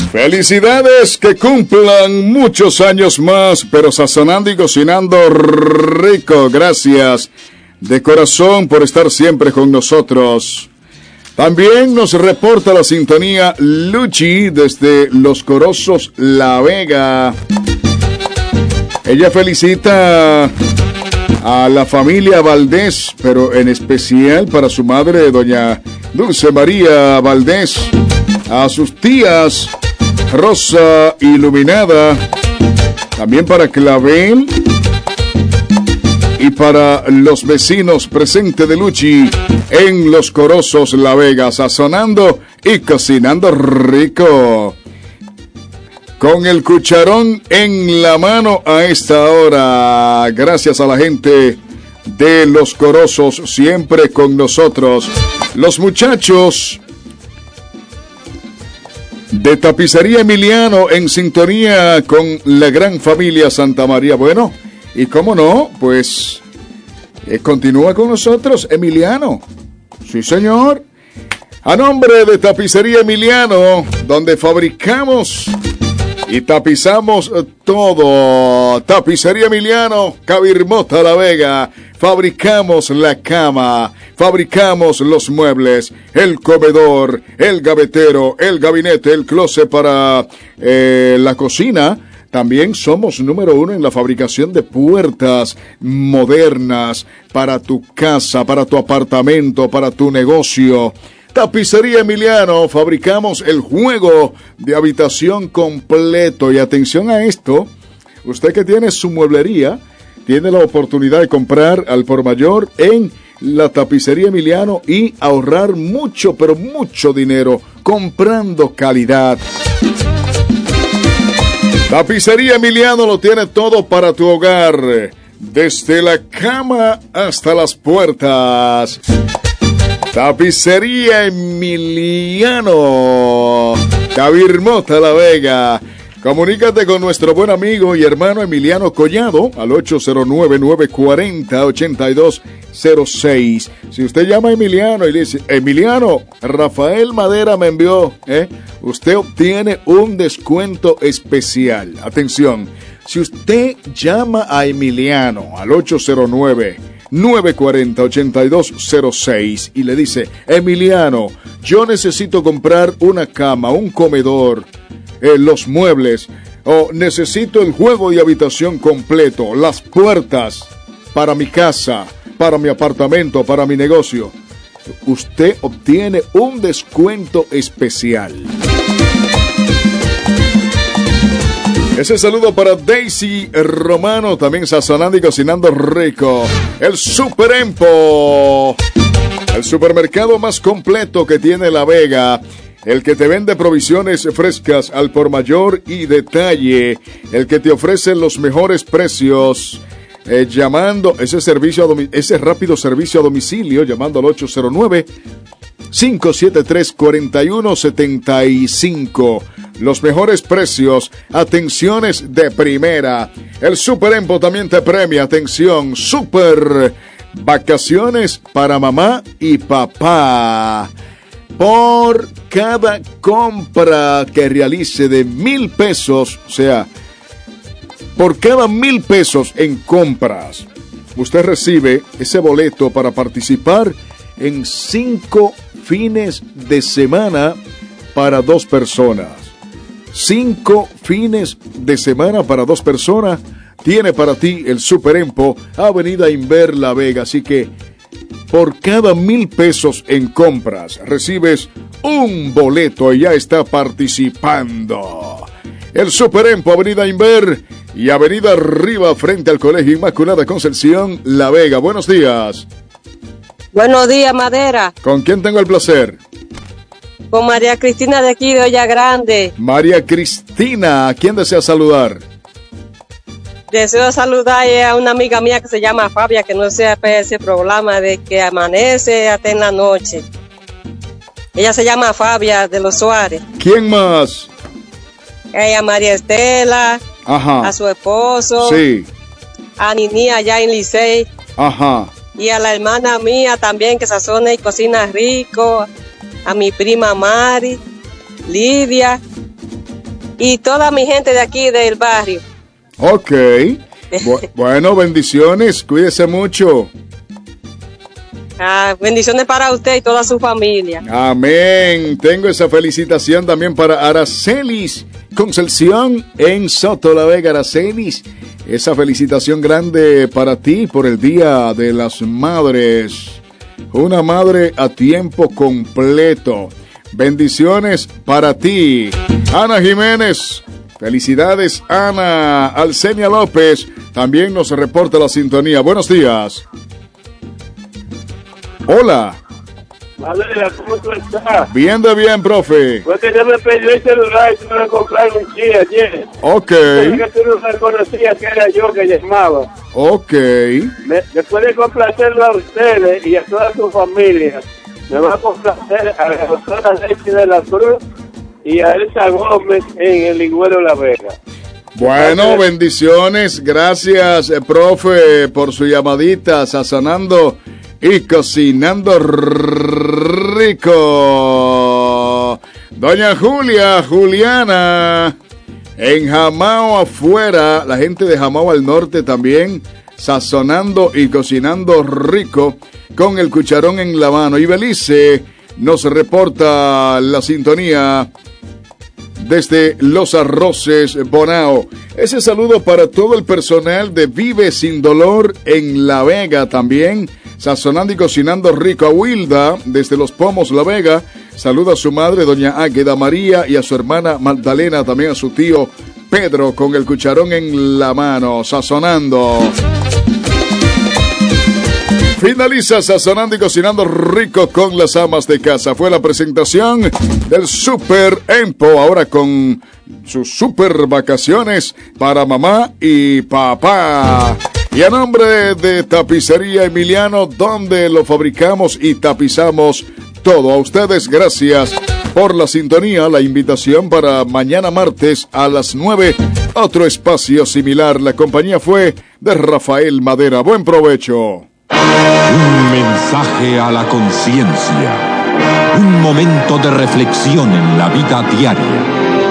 Felicidades, que cumplan muchos años más, pero sazonando y cocinando rico. Gracias de corazón por estar siempre con nosotros. También nos reporta la sintonía Luchi desde Los Corozos, La Vega. Ella felicita a la familia Valdés, pero en especial para su madre, doña Dulce María Valdés, a sus tías Rosa Iluminada, también para Clavel y para los vecinos presentes de Luchi en Los Corozos, La Vega, sazonando y cocinando rico. Con el cucharón en la mano a esta hora. Gracias a la gente de Los Corozos, siempre con nosotros. Los muchachos de Tapicería Emiliano en sintonía con la gran familia Santa María. Bueno, y cómo no, pues continúa con nosotros Emiliano. Sí, señor. A nombre de Tapicería Emiliano, donde fabricamos y tapizamos todo. Tapicería Emiliano, Cabirmota, La Vega. Fabricamos la cama, fabricamos los muebles, el comedor, el gavetero, el gabinete, el closet para la cocina. También somos número 1 en la fabricación de puertas modernas para tu casa, para tu apartamento, para tu negocio. Tapicería Emiliano, fabricamos el juego de habitación completo. Y atención a esto, usted que tiene su mueblería, tiene la oportunidad de comprar al por mayor en la Tapicería Emiliano y ahorrar mucho, pero mucho dinero comprando calidad. Tapicería Emiliano lo tiene todo para tu hogar, desde la cama hasta las puertas. Tapicería Emiliano, Cabirmota, La Vega. Comunícate con nuestro buen amigo y hermano Emiliano Collado al 809-940-8206. Si usted llama a Emiliano y le dice: Emiliano, Rafael Madera me envió, usted obtiene un descuento especial. Atención, si usted llama a Emiliano al 809-940-8206 y le dice: Emiliano, yo necesito comprar una cama, un comedor, los muebles, o necesito el juego de habitación completo, las puertas para mi casa, para mi apartamento, para mi negocio, usted obtiene un descuento especial. Ese saludo para Daisy Romano, también sazonando y cocinando rico. El Super Empo, el supermercado más completo que tiene La Vega. El que te vende provisiones frescas al por mayor y detalle. El que te ofrece los mejores precios. Llamando ese rápido servicio a domicilio, llamando al 809-573-4175. Los mejores precios, atenciones de primera. El Super Empo también te premia. Atención, super vacaciones para mamá y papá. Por cada compra que realice de 1,000 pesos, o sea, por cada 1,000 pesos en compras, usted recibe ese boleto para participar en 5 fines de semana para 2 personas. 5 fines de semana para 2 personas tiene para ti el Super Empo, Avenida Inver, La Vega. Así que por cada 1,000 pesos en compras recibes un boleto y ya está participando. El Super Empo, Avenida Inver y Avenida Arriba, frente al Colegio Inmaculada Concepción, La Vega. Buenos días. Buenos días, Madera. ¿Con quién tengo el placer? Con María Cristina de aquí de Olla Grande. María Cristina, ¿a quién desea saludar? Deseo saludar a una amiga mía que se llama Fabia, que no sea ese programa de que amanece hasta en la noche. Ella se llama Fabia de los Suárez. ¿Quién más? Ella, María Estela. Ajá. A su esposo. Sí. A Nini allá en Licey. Ajá. Y a la hermana mía también que sazona y cocina rico. A mi prima Mari, Lidia y toda mi gente de aquí del barrio. Ok. Bueno, bendiciones, cuídese mucho. Bendiciones para usted y toda su familia. Amén. Tengo esa felicitación también para Aracelis Concepción en Soto La Vega. Aracelis, esa felicitación grande para ti por el Día de las Madres. Una madre a tiempo completo. Bendiciones para ti. Ana Jiménez. Felicidades, Ana. Alcenia López también nos reporta la sintonía. Buenos días. Hola. Madera, ¿cómo tú estás? Bien de bien, profe. Fue que yo me pedí el celular y tú me lo compraron un día ayer. Ok. Que tú no reconocías que era yo que llamaba. Ok. Después de complacerlo a ustedes y a toda su familia, me va a complacer a la doctora Leche de la Cruz y a Elsa Gómez en el Ligüero La Vega. Bueno, bendiciones. Gracias, profe, por su llamadita, sazonando y cocinando rico. Doña Juliana, en Jamao afuera, la gente de Jamao al norte también, sazonando y cocinando rico con el cucharón en la mano. Y Belice nos reporta la sintonía desde Los Arroces, Bonao. Ese saludo para todo el personal de Vive Sin Dolor en La Vega también, sazonando y cocinando rico. A Wilda, desde Los Pomos, La Vega, saluda a su madre, doña Águeda María, y a su hermana Magdalena, también a su tío Pedro, con el cucharón en la mano, sazonando. Finaliza sazonando y cocinando rico con las amas de casa. Fue la presentación del Super Empo, ahora con sus super vacaciones para mamá y papá. Y a nombre de Tapicería Emiliano, donde lo fabricamos y tapizamos todo. A ustedes, gracias por la sintonía. La invitación para mañana martes a las 9, otro espacio similar. La compañía fue de Rafael Madera. Buen provecho. Un mensaje a la conciencia. Un momento de reflexión en la vida diaria.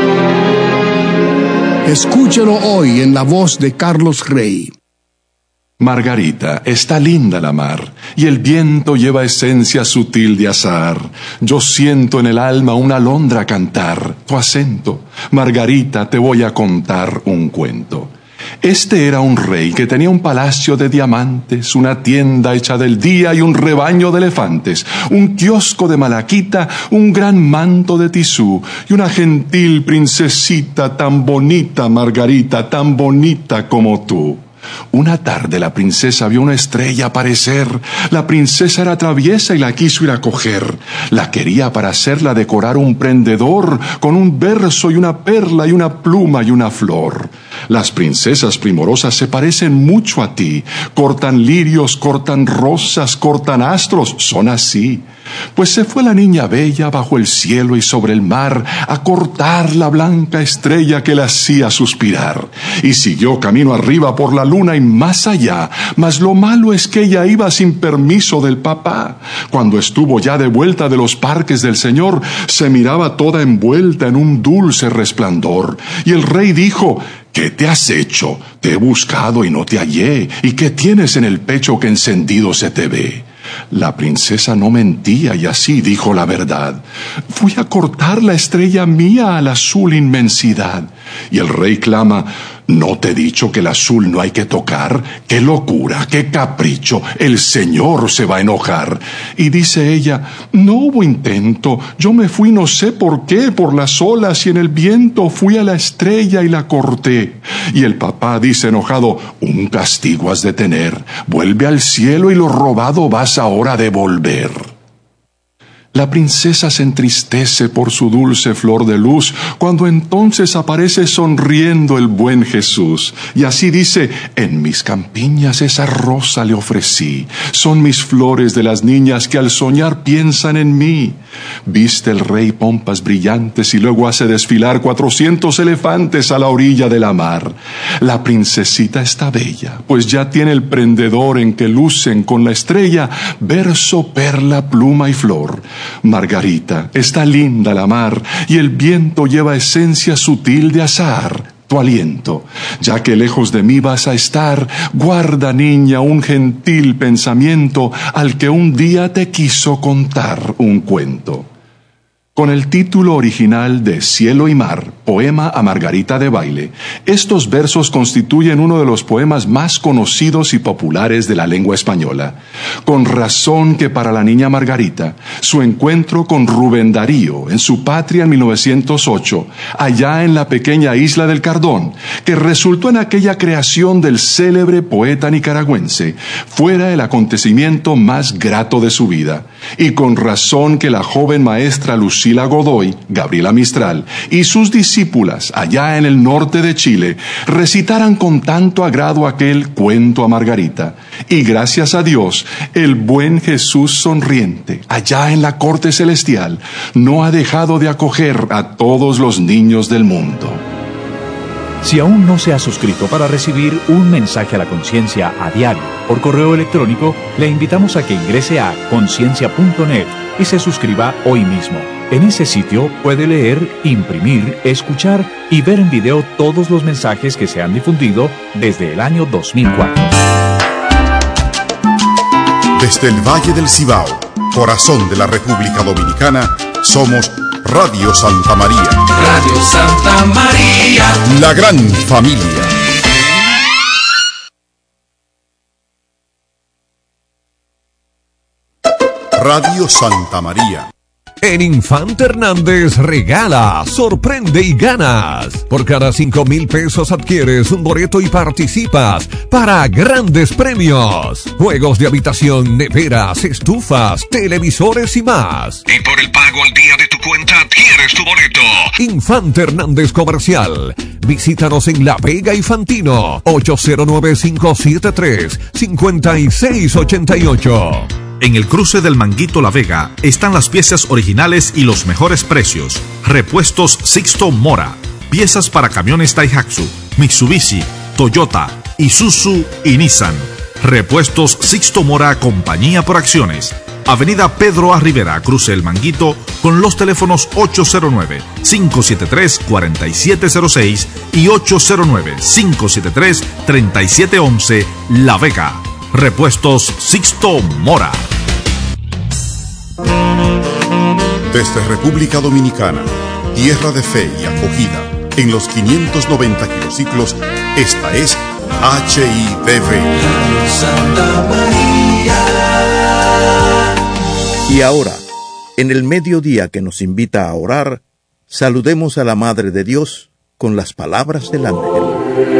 Escúchelo hoy en la voz de Carlos Rey. Margarita, está linda la mar, y el viento lleva esencia sutil de azahar. Yo siento en el alma una alondra cantar, tu acento. Margarita, te voy a contar un cuento. Este era un rey que tenía un palacio de diamantes, una tienda hecha del día y un rebaño de elefantes, un kiosco de malaquita, un gran manto de tisú y una gentil princesita tan bonita, Margarita, tan bonita como tú. Una tarde la princesa vio una estrella aparecer. La princesa era traviesa y la quiso ir a coger. La quería para hacerla decorar un prendedor con un verso y una perla y una pluma y una flor. Las princesas primorosas se parecen mucho a ti. Cortan lirios, cortan rosas, cortan astros. Son así. Pues se fue la niña bella bajo el cielo y sobre el mar a cortar la blanca estrella que la hacía suspirar. Y siguió camino arriba por la luna y más allá, mas lo malo es que ella iba sin permiso del papá. Cuando estuvo ya de vuelta de los parques del Señor, se miraba toda envuelta en un dulce resplandor. Y el rey dijo: ¿qué te has hecho? Te he buscado y no te hallé. ¿Y qué tienes en el pecho que encendido se te ve? La princesa no mentía y así dijo la verdad. Fui a cortar la estrella mía a la azul inmensidad. Y el rey clama: ¿no te he dicho que el azul no hay que tocar? ¡Qué locura, qué capricho! El Señor se va a enojar. Y dice ella: no hubo intento. Yo me fui no sé por qué, por las olas y en el viento fui a la estrella y la corté. Y el papá dice enojado: un castigo has de tener. Vuelve al cielo y lo robado vas ahora a devolver. La princesa se entristece por su dulce flor de luz, cuando entonces aparece sonriendo el buen Jesús. Y así dice: en mis campiñas esa rosa le ofrecí. Son mis flores de las niñas que al soñar piensan en mí. Viste el rey pompas brillantes y luego hace desfilar 400 elefantes a la orilla de la mar. La princesita está bella, pues ya tiene el prendedor en que lucen con la estrella verso, perla, pluma y flor. Margarita, está linda la mar, y el viento lleva esencia sutil de azahar, tu aliento. Ya que lejos de mí vas a estar, guarda, niña, un gentil pensamiento al que un día te quiso contar un cuento. Con el título original de Cielo y Mar, poema a Margarita de Baile, estos versos constituyen uno de los poemas más conocidos y populares de la lengua española. Con razón que para la niña Margarita, su encuentro con Rubén Darío en su patria en 1908, allá en la pequeña isla del Cardón, que resultó en aquella creación del célebre poeta nicaragüense, fuera el acontecimiento más grato de su vida. Y con razón que la joven maestra Lucía Godoy, Gabriela Mistral, y sus discípulas allá en el norte de Chile recitaran con tanto agrado aquel cuento a Margarita. Y gracias a Dios, el buen Jesús sonriente, allá en la corte celestial, no ha dejado de acoger a todos los niños del mundo. Si aún no se ha suscrito para recibir un mensaje a la conciencia a diario por correo electrónico, le invitamos a que ingrese a conciencia.net y se suscriba hoy mismo. En ese sitio puede leer, imprimir, escuchar y ver en video todos los mensajes que se han difundido desde el año 2004. Desde el Valle del Cibao, corazón de la República Dominicana, somos Radio Santa María. Radio Santa María. La gran familia. Radio Santa María. En Infante Hernández regala, sorprende y ganas. Por cada 5,000 pesos adquieres un boleto y participas para grandes premios. Juegos de habitación, neveras, estufas, televisores y más. Y por el pago al día de tu cuenta adquieres tu boleto. Infante Hernández Comercial. Visítanos en La Vega y Fantino. 809-573-5688. En el cruce del Manguito La Vega están las piezas originales y los mejores precios. Repuestos Sixto Mora. Piezas para camiones Daihatsu, Mitsubishi, Toyota, Isuzu y Nissan. Repuestos Sixto Mora, compañía por acciones. Avenida Pedro A. Rivera, cruce el Manguito, con los teléfonos 809-573-4706 y 809-573-3711, La Vega. Repuestos Sixto Mora. Desde República Dominicana, tierra de fe y acogida, en los 590 kilociclos, esta es HIDV. Santa María. Y ahora, en el mediodía que nos invita a orar, saludemos a la Madre de Dios con las palabras del ángel.